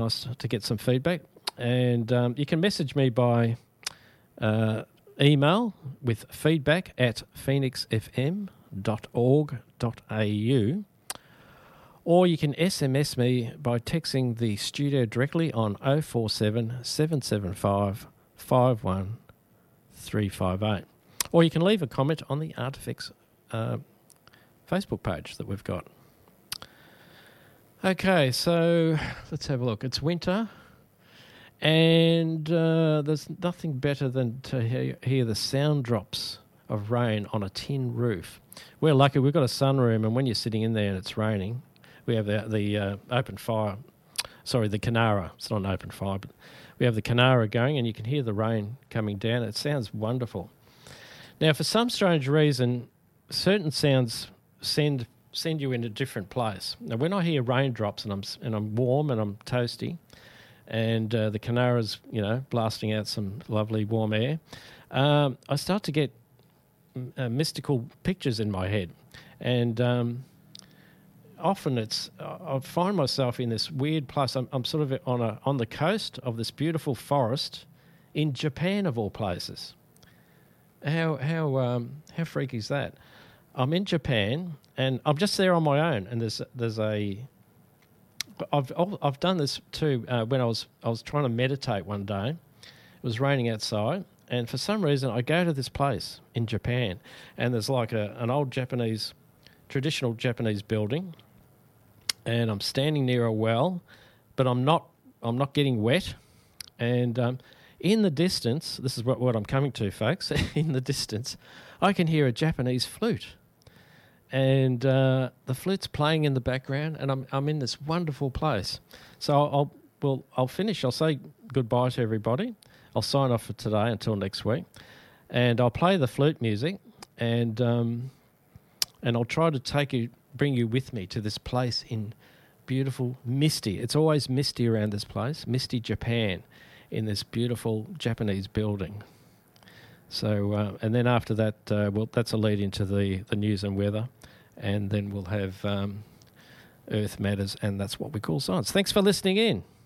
Nice to get some feedback. And you can message me by email with feedback at phoenixfm.org.au, or you can SMS me by texting the studio directly on 047 775 51358. Or you can leave a comment on the Artifacts Facebook page that we've got. Okay, so let's have a look. It's winter, and there's nothing better than to hear the sound drops of rain on a tin roof. We're lucky. We've got a sunroom, and when you're sitting in there and it's raining, we have the open fire. Sorry, the Canara. It's not an open fire, but we have the Canara going, and you can hear the rain coming down. It sounds wonderful. Now, for some strange reason, certain sounds send you in a different place. Now, when I hear raindrops and I'm warm and I'm toasty, and the Canara's blasting out some lovely warm air, I start to get mystical pictures in my head, and often I find myself in this weird place. I'm sort of on the coast of this beautiful forest in Japan, of all places. How freaky is that? I'm in Japan and I'm just there on my own. And I've done this too when I was trying to meditate one day. It was raining outside, and for some reason I go to this place in Japan, and there's like an old traditional Japanese building, and I'm standing near a well, but I'm not getting wet, and in the distance, this is what I'm coming to, folks. In the distance, I can hear a Japanese flute, and the flute's playing in the background, and I'm in this wonderful place. So I'll finish. I'll say goodbye to everybody. I'll sign off for today until next week, and I'll play the flute music, and I'll try to bring you with me to this place in beautiful misty. It's always misty around this place, misty Japan, in this beautiful Japanese building. So, and then after that, that's a lead into the news and weather, and then we'll have Earth Matters, and that's what we call science. Thanks for listening in.